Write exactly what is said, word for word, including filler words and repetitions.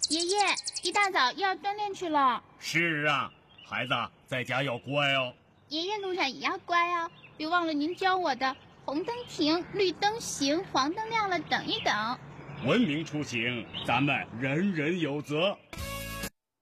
爷爷，一大早又要锻炼去了。 是啊，孩子在家要乖哦。 爷爷路上也要乖哦，别忘了您教我的红灯停，绿灯行，黄灯亮了等一等。 文明出行，咱们人人有责。